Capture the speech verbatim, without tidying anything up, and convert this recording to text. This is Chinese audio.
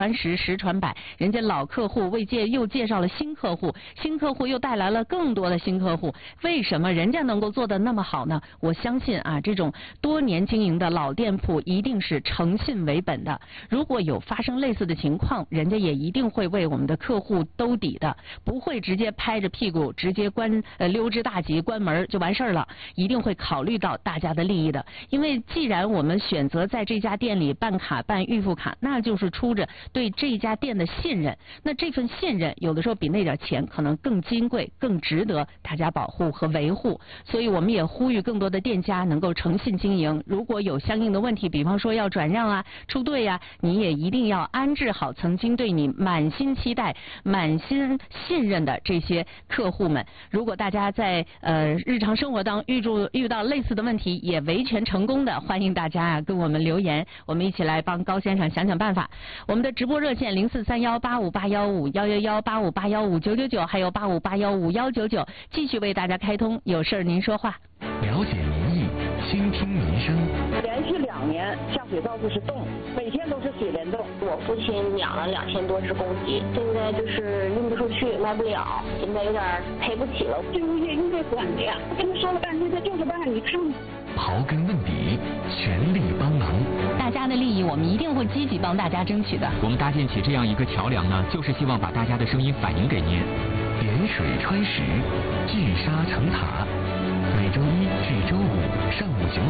传十，十传百，人家老客户为介又介绍了新客户，新客户又带来了更多的新客户。为什么人家能够做得那么好呢？我相信啊，这种多年经营的老店铺一定是诚信为本的。如果有发生类似的情况，人家也一定会为我们的客户兜底的，不会直接拍着屁股直接关呃溜之大吉关门就完事儿了，一定会考虑到大家的利益的。因为既然我们选择在这家店里办卡办预付卡，那就是出着对这家店的信任，那这份信任有的时候比那点钱可能更金贵，更值得大家保护和维护。所以我们也呼吁更多的店家能够诚信经营。如果有相应的问题，比方说要转让啊、出队呀、啊，你也一定要安置好曾经对你满心期待、满心信任的这些客户们。如果大家在呃日常生活当遇住遇到类似的问题，也维权成功的，欢迎大家啊跟我们留言，我们一起来帮高先生想想办法。我们的直播热线零四三幺八五八幺五幺幺幺八五八幺五九九九，还有八五八幺五幺九九，继续为大家开通。有事儿您说话。 了解民意，倾听民生。 连续两年下水道就是冻，每天都是水帘洞。 我父亲养了两千多只公鸡，现在就是运不出去，卖不了，现在有点赔不起了。 这物业应该管的呀，我跟他说了半天，他就是办，你看。 刨根问底，全力帮忙。 大家的利益，我们一定会积极帮大家争取的。 我们搭建起这样一个桥梁呢，就是希望把大家的声音反映给您。 点水穿石，聚沙成塔。每周一至周五上午九